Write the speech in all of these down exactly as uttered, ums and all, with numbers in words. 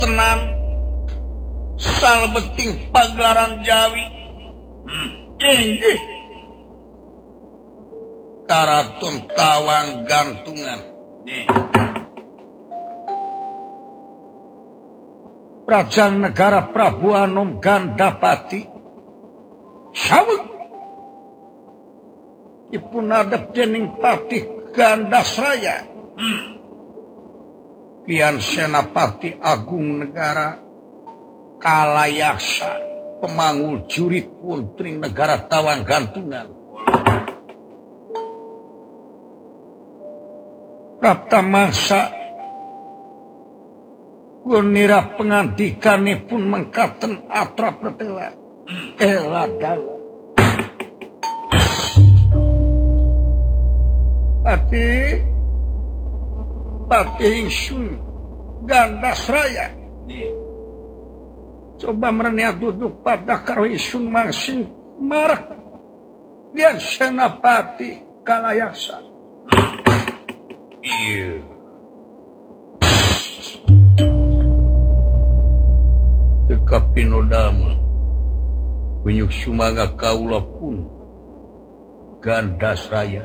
tenang salbeting pagelaran Jawi inggih karaton tawang gantungan Kerajaan negara Prabu Anom Gandapati saweg ipun adep dening Patih Gandasraya pian Senapati Agung Negara Kalayaksa pemanggul jurit puntri negara Tawang Gantungan Prapta masa gunira pengantikanipun mengkaten atra pretela eladala Pati Pati Ingsun Gandasraya coba merenia duduk pada karo Ingsun mangsing marak dia Senapati Kalayaksa iya teka pinodama penyuk sumaga kaula pun Gandasraya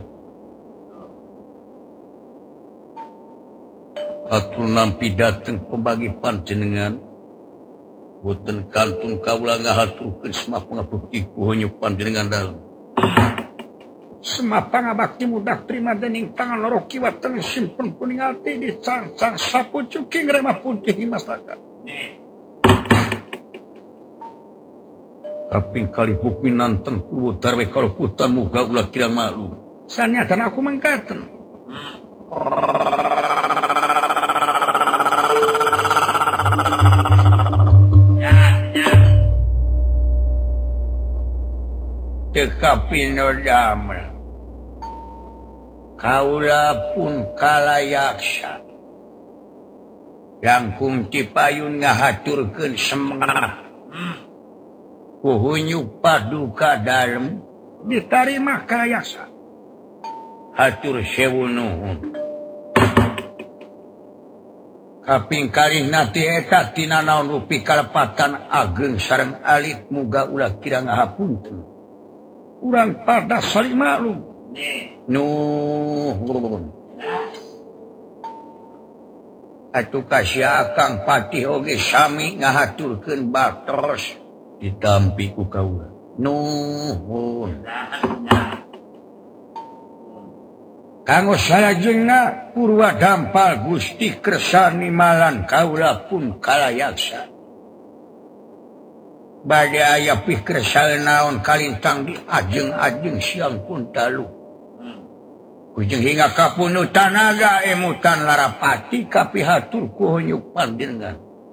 atur nampi dateng pembagi panjenengan boten kantun kaula ngahaturkeun semah pangabekti kuhonyuk panjenengan dalem semah pangabakti mudah terima dening tangan loro kiwa teng simpen kuning ati di cancang sapucuking remah putih masyarakat kaping kali bukminan tengku darwe kalau putan muka ulah kira malu sanya dan aku mengkaten Tekapinodama kaula pun Kalayaksa yang kunci payun ngahaturkeun semah kuhunyuk paduka dalem diterima Kalayaksa hatur sewu nuhun kaping kalih nati eta tina naon rupi kalepatan ageng sareng alit muga ulah kira ngahapunten urang pada saling maklum nuhun atuh kasih akang Patih oge sami ngahaturkeun batos ditampi ku kaula nuhun kanggo salajengna purwa dampal Gusti Kresani Malan kaula pun Kalayaksa bade aya pih kresal naon kalintang di ajeng-ajeng siang pun dalu ujung hingga kapunu tanaga emutan larapati kapihatur kuhonyuk panjenengan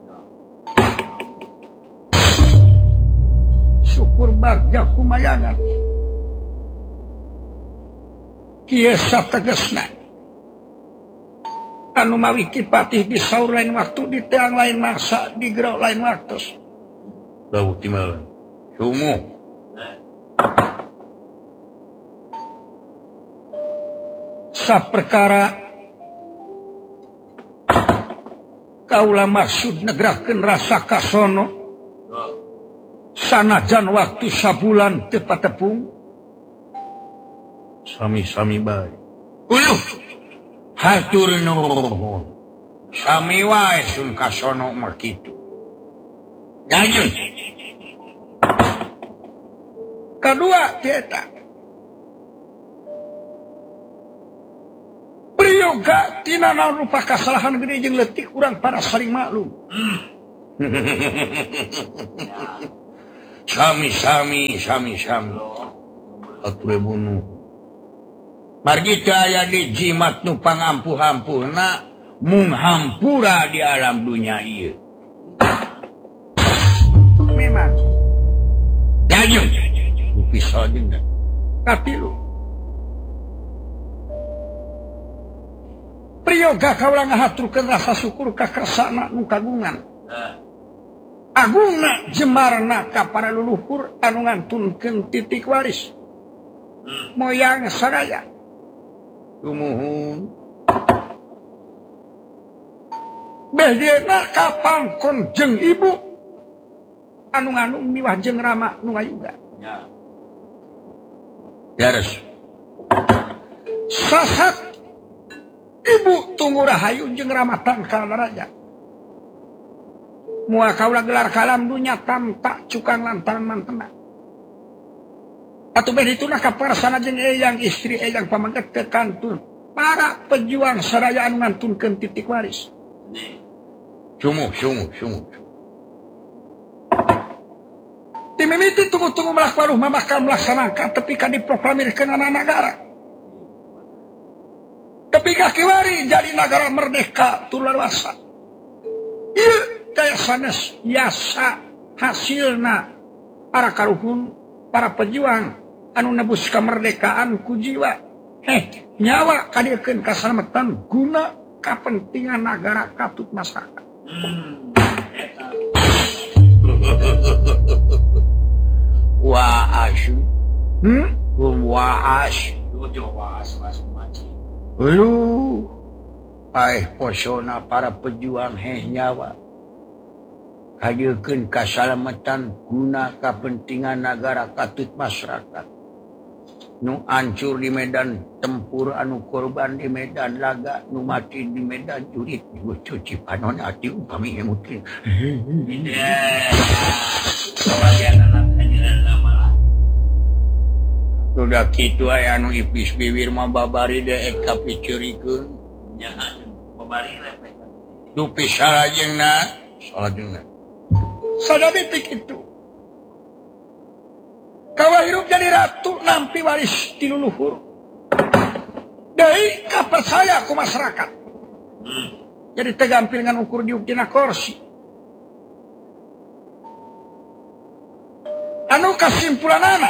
syukur bagja kumayangan kieu sategesna anu mawiki Patih di saur lain waktu di teang lain masa di gerok lain waktu Bau timalan, sumu. Saperkara kaula maksud negrakeun rasa kasono sanajan waktu sabulan teu patepung sami-sami bae. Uluh hatur nuhun. Sami wae sun kasono mah kitu. Lanjut. Kedua kita priyoga tina naon rupa kasalahan gede jeung leutik urang para saling maklum. Sami-sami sami-sami. Atuh bunuh. Margi teu aya di jimat nu pangampuh-ampuhna mung hampura di alam dunia ieu. Memang dayung bisa juga katilu priyoga kaula ngahaturkeun rasa syukur ka kersana nu kagungan agungna jemarna ka para leluhur anu ngantunkeun titik waris moyang sadaya tumuhun behdena kapangkon jeung ibu anu nganung miwah jeung Rama nu ngayuga. Ya. Dares. Sasat ibu tunggu rahayu jeung Rama tangkal raja. Mua kaula gelar kalam dunya tam tak cukang lantaran mantena. Atuh behdituna kaparsana jeung eyang istri eyang pamangget ke kantor para pejuang saraya anu ngantunkeun titik waris. Sumuh, sumuh, sumuh. Ti mimiti tunggu-tunggu melak waruh bakal melaksanakan tepi ka diproklamirkeun anak negara. Tepi ka kiwari jadi negara merdeka tulaluasa. Ieu daya sanes yasa hasilna para karuhun, para pejuang anu nebus kemerdekaan ku jiwa. Heh, nyawa kadirkeun kasalamatan guna kepentingan negara katut masyarakat. Hmm. Waasu. Hmm? Waasu. Lu. Ai posona para pejuang heh nyawa. Hadirkeun kasalamatan guna kepentingan negara katut masyarakat. Nu hancur di medan tempur, anu korban di medan laga, nu mati di medan jurit. Gue cuci panon hati upami emutin. Sudah gitu aya anu ipis bibir mah babari deh kapicurikeun. Jangan babari lepet. Dupi salajengna, salajengna. Sadadetik itu. Kawa hirup jadi ratu nampi waris ti luluhur. Deui kapercaya ku masyarakat. Hmm. Jadi tegampil dengan ukur diuk dina kursi. Anu kasimpulanana.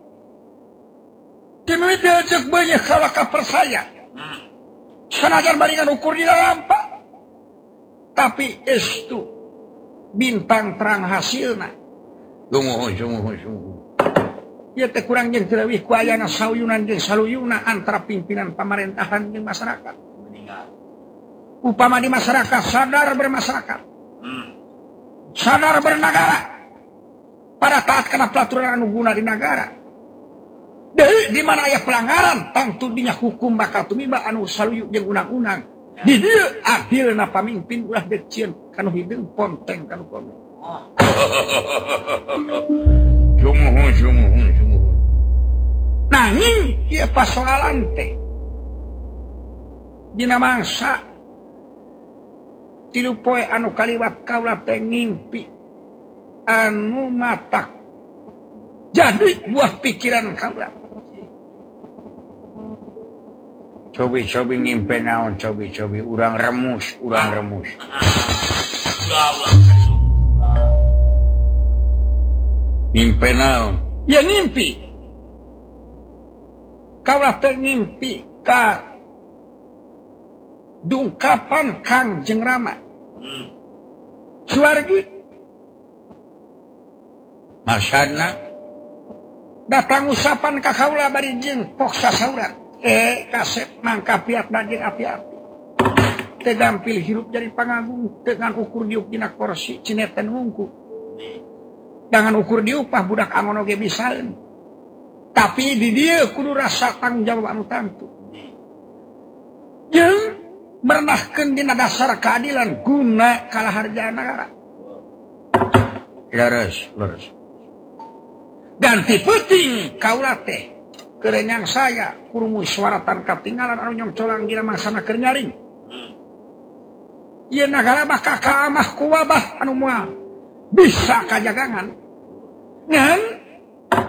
Timit diajak banyak kawa kapercaya. Hmm. Sanajan baringan ukur dina lampa. Tapi estu bintang terang hasilna. Sumuhun, sumuhun, sumuhun. Ieu teh kurang jeung teu leuwih ku ayana sauyunan jeung saluyuna antara pimpinan pemerintahan jeung masyarakat. Upama di masyarakat sadar bermasyarakat. Hmm. Sadar bernegara. Pada taat kana pelaturan anu guna di negara. Deui di mana aya pelanggaran tangtu dinya hukum bakal tumiba anu saluyu jeung undang-undang. Di dieu adilna pamimpin ulah decieun kanu hideung ponteng kanu kono. Sumuhun, sumuhun, sumuhun. Nanging ieu pasoalan teh dina mangsa tilu poe anu kaliwat kaula teh ngimpi anu matak jadi buah pikiran kaula. Cobi-cobi ngimpi naon, cobi-cobi urang remus, urang remus. Ngimpi naon? Ya ngimpi. Kaulah teh ngimpi ka dungkapan Kangjeng Rama. Hmm. Suargi. Maksudna datang usapan ka kaula bari jeung pok sasauran. Eh kasep mangka piat daging api-api. Teu gampil hirup jadi pangagung dengan ukur diuk dina kursi cineten wungku. Dengan ukur diupah budak angon oge bisaeun. Tapi di dieu kudu rasa tanggung jawab anu tantu. Jeung merenahkeun dina dasar keadilan guna kalaharjaan negara. Leres, leres. Ganti peuting kaula teh kerenyang saya kurumu suaratan katinggalan anu nyongcolang dina mangsana keur nyaring. Ieu nagara bakal kaamah ku wabah anu moal bisa kajagangan. Ngan